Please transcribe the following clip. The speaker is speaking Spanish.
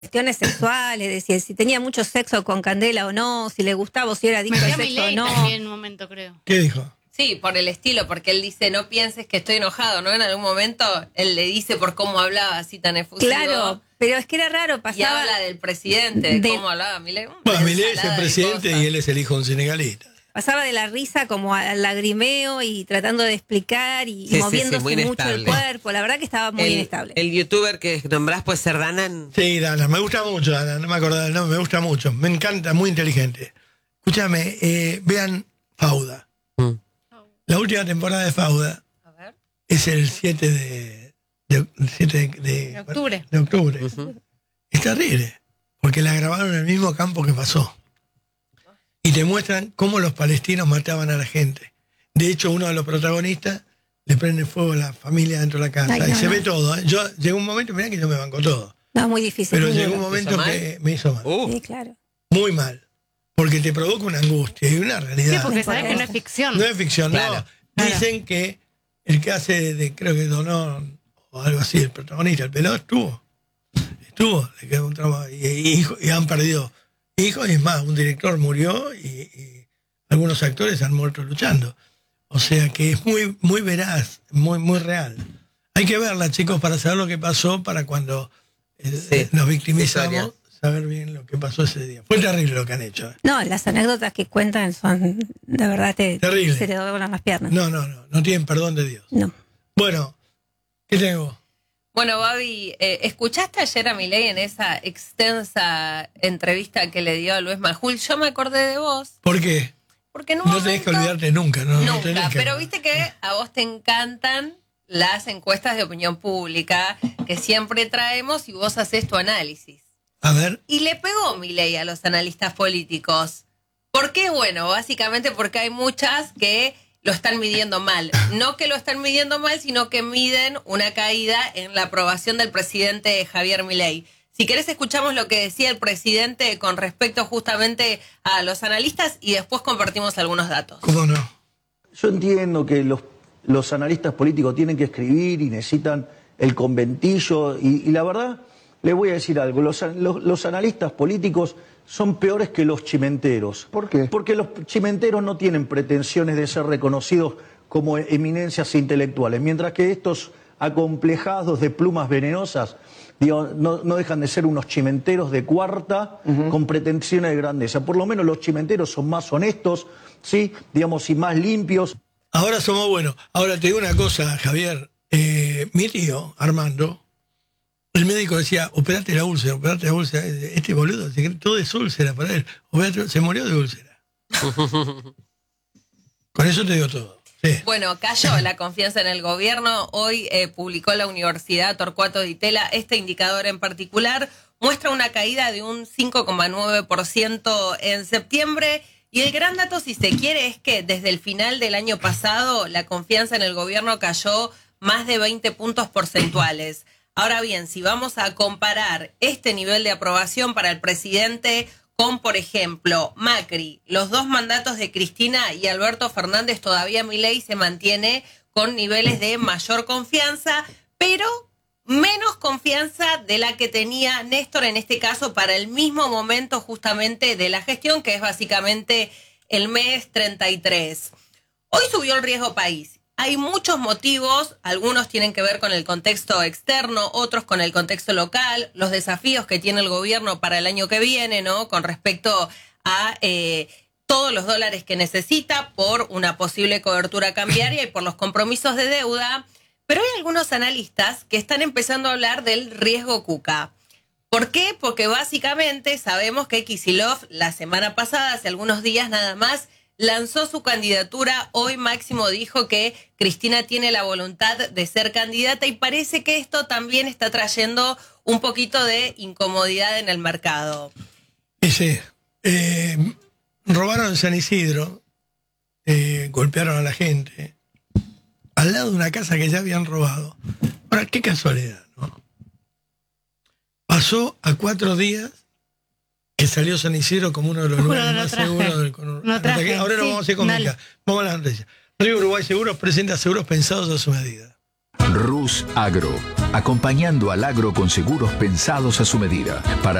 cuestiones sexuales, decía si tenía mucho sexo con Candela o no, si le gustaba o si era adicto al sexo o Milei no. también en un momento, creo. ¿Qué dijo? Sí, por el estilo, porque él dice, no pienses que estoy enojado, ¿no? En algún momento él le dice por cómo hablaba así tan efusivo. Claro, pero es que era raro, Y pasaba... habla del presidente, de cómo hablaba Milei. Bueno, Milei es el presidente y él es el hijo de un senegalita. Pasaba de la risa como al lagrimeo y tratando de explicar y Sí, moviéndose muy mucho el inestable. cuerpo. La verdad que estaba muy inestable. El youtuber que nombrás puede ser Dana. Sí, Dana, me gusta mucho, Dana, no me acordaba del nombre, me gusta mucho, me encanta, muy inteligente. Escúchame, vean Fauda. La última temporada de Fauda A ver. es el 7 de octubre. De octubre. Es terrible, porque la grabaron en el mismo campo que pasó. Y te muestran cómo los palestinos mataban a la gente. De hecho, uno de los protagonistas le prende fuego a la familia dentro de la casa. Ay, y no, se no. ve todo. Yo llegó un momento, mirá que yo me banco todo. No, muy difícil. Pero muy llegó duro. un momento que me hizo mal. Sí, claro. Muy mal. Porque te provoca una angustia y una realidad. Sí, porque sabes que no es ficción. No es ficción, Claro. no. Dicen que el que hace de, creo que donó o algo así, el protagonista, el pelado estuvo, le quedó un trabajo y han perdido hijos, y es más, un director murió y algunos actores han muerto luchando. O sea que es muy, muy veraz, muy, muy real. Hay que verla, chicos, para saber lo que pasó, para cuando nos victimizamos, historia. saber bien lo que pasó ese día. Fue terrible lo que han hecho. No, las anécdotas que cuentan son, de verdad, Terrible. se te doblan las piernas. No tienen perdón de Dios. No. Bueno, ¿qué tengo? Bueno, Babi, ¿escuchaste ayer a Milei en esa extensa entrevista que le dio a Luis Majul? Yo me acordé de vos. ¿Por qué? Porque en un No tenés que momento- olvidarte nunca, ¿no? No tenés Nunca, que- pero viste que a vos te encantan las encuestas de opinión pública que siempre traemos y vos haces tu análisis. A ver, Y le pegó Milei a los analistas políticos. ¿Por qué? Bueno, básicamente porque hay muchas que lo están midiendo mal. No que lo están midiendo mal, sino que miden una caída en la aprobación del presidente Javier Milei. Si querés, escuchamos lo que decía el presidente con respecto justamente a los analistas y después compartimos algunos datos. ¿cómo no? Yo entiendo que los analistas políticos tienen que escribir y necesitan el conventillo y la verdad, le voy a decir algo, los analistas políticos son peores que los chimenteros. ¿Por qué? Porque los chimenteros no tienen pretensiones de ser reconocidos como eminencias intelectuales, mientras que estos acomplejados de plumas venenosas digo, no dejan de ser unos chimenteros de cuarta con pretensiones de grandeza. Por lo menos los chimenteros son más honestos, ¿sí? Digamos, y más limpios. Ahora somos buenos. Ahora te digo una cosa, Javier. Mi tío, Armando, el médico decía, operate la úlcera, operate la úlcera. Este boludo, todo es úlcera para él. Se murió de úlcera. Con eso te digo todo. Sí. Bueno, cayó la confianza en el gobierno. Hoy publicó la Universidad Torcuato Di Tella. Este indicador en particular muestra una caída de un 5,9% en septiembre. Y el gran dato, si se quiere, es que desde el final del año pasado la confianza en el gobierno cayó más de 20 puntos porcentuales. Ahora bien, si vamos a comparar este nivel de aprobación para el presidente con, por ejemplo, Macri, los dos mandatos de Cristina y Alberto Fernández, todavía Milei se mantiene con niveles de mayor confianza, pero menos confianza de la que tenía Néstor en este caso para el mismo momento justamente de la gestión, que es básicamente el mes 33. Hoy subió el riesgo país. Hay muchos motivos, algunos tienen que ver con el contexto externo, otros con el contexto local, los desafíos que tiene el gobierno para el año que viene, ¿no? Con respecto a todos los dólares que necesita por una posible cobertura cambiaria y por los compromisos de deuda. Pero hay algunos analistas que están empezando a hablar del riesgo Cuca. ¿Por qué? Porque básicamente sabemos que Kicillof la semana pasada, hace algunos días nada más, lanzó su candidatura. Hoy Máximo dijo que Cristina tiene la voluntad de ser candidata y parece que esto también está trayendo un poquito de incomodidad en el mercado. Sí. Robaron en San Isidro, golpearon a la gente, al lado de una casa que ya habían robado. Ahora, qué casualidad, ¿no? Pasó a 4 días que salió San Isidro como uno de los lugares más seguros del conurbano. Ahora nos vamos a ir con Mica. Vamos a la noticia. Río Uruguay Seguros presenta seguros pensados a su medida. Rus Agro, acompañando al agro con seguros pensados a su medida. Para